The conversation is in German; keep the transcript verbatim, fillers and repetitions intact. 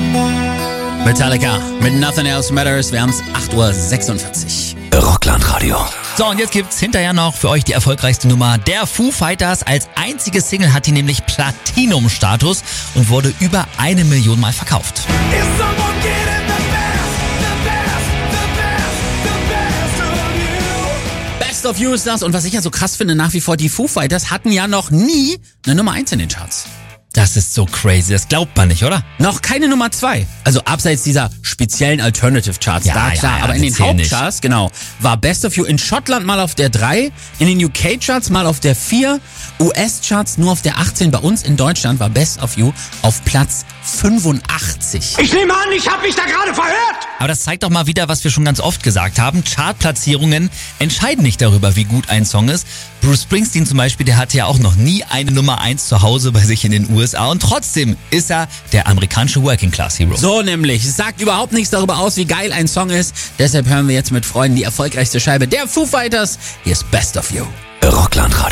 Metallica mit Nothing Else Matters. Wir haben es acht Uhr sechsundvierzig. Rockland-Radio. So, und jetzt gibt's hinterher noch für euch die erfolgreichste Nummer der Foo Fighters. Als einzige Single hat die nämlich Platinum-Status und wurde über eine Million Mal verkauft. Best of You ist das. Und was ich ja so krass finde, nach wie vor, die Foo Fighters hatten ja noch nie eine Nummer eins in den Charts. Das ist so crazy, das glaubt man nicht, oder? Noch keine Nummer zwei. Also abseits dieser speziellen Alternative Charts, Ja, da ja, klar. ja, aber in wir den zählen nicht. Hauptcharts, genau, war Best of You in Schottland mal auf der drei, in den U K-Charts mal auf der vier, U S-Charts nur auf der achtzehn. Bei uns in Deutschland war Best of You auf Platz fünfundachtzig. Ich nehme an, ich habe mich da gerade verhört. Aber das zeigt doch mal wieder, was wir schon ganz oft gesagt haben. Chartplatzierungen entscheiden nicht darüber, wie gut ein Song ist. Bruce Springsteen zum Beispiel, der hatte ja auch noch nie eine Nummer eins zu Hause bei sich in den U S A. Und trotzdem ist er der amerikanische Working Class Hero. So nämlich. Es sagt überhaupt nichts darüber aus, wie geil ein Song ist. Deshalb hören wir jetzt mit Freuden die erfolgreichste Scheibe der Foo Fighters. Hier ist Best of You. Rockland-Radio.